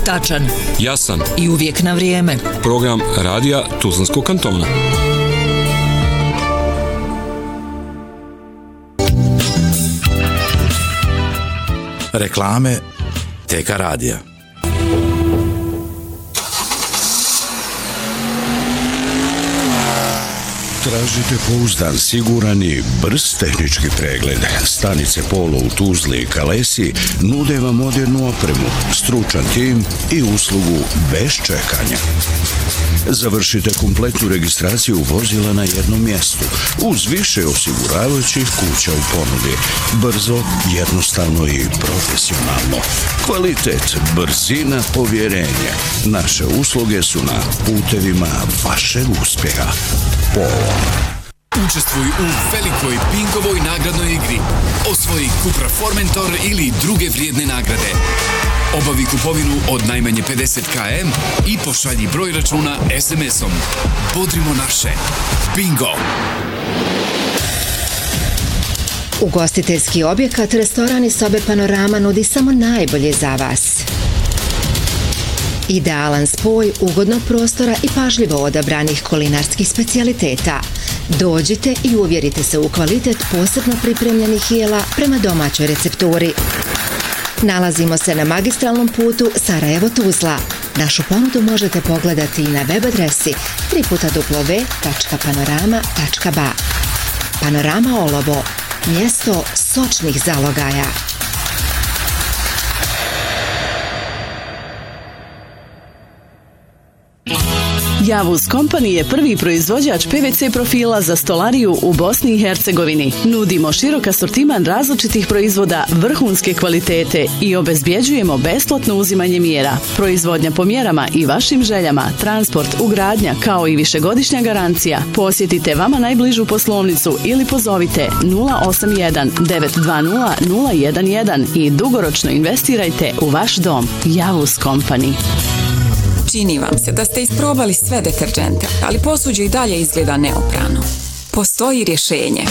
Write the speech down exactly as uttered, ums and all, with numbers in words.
Tačan, jasan i uvijek na vrijeme. Program Radija Tuzlanskog kantona. Reklame T K radija. Tražite pouzdan, siguran i brz tehnički pregled. Stanice Polo u Tuzli i Kalesi nude vam modernu opremu, stručan tim i uslugu bez čekanja. Završite kompletnu registraciju vozila na jednom mjestu, uz više osiguravajućih kuća u ponudi. Brzo, jednostavno i profesionalno. Kvalitet, brzina, povjerenje. Naše usluge su na putevima vašeg uspjeha. Polo. Učestvuj u velikoj Bingovoj nagradnoj igri. Osvoji Cupra Formentor ili druge vrijedne nagrade. Obavi kupovinu od najmanje pedeset kilometara i pošalji broj računa es em esom. Bodrimo naše. Bingo! Ugostiteljski objekat, restoran i sobe Panorama nudi samo najbolje za vas. Idealan spoj ugodnog prostora i pažljivo odabranih kulinarskih specijaliteta. Dođite i uvjerite se u kvalitet posebno pripremljenih jela prema domaćoj recepturi. Nalazimo se na magistralnom putu Sarajevo-Tuzla. Našu ponudu možete pogledati i na web adresi w w w tačka panorama tačka b a. Panorama Olovo, mjesto sočnih zalogaja. Javuz Company je prvi proizvođač P V C profila za stolariju u Bosni i Hercegovini. Nudimo širok asortiman različitih proizvoda vrhunske kvalitete i obezbjeđujemo besplatno uzimanje mjera. Proizvodnja po mjerama i vašim željama, transport, ugradnja kao i višegodišnja garancija. Posjetite vama najbližu poslovnicu ili pozovite nula osam jedan devet dva nula nula jedan jedan i dugoročno investirajte u vaš dom. Javuz Company. Čini vam se da ste isprobali sve deterdžente, ali posuđe i dalje izgleda neoprano. Postoji rješenje.